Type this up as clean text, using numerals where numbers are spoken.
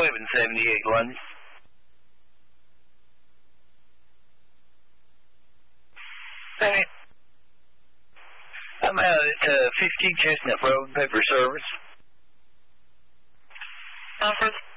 1178 London. Hey. I'm out at 15 Chestnut Road, paper service. Conference.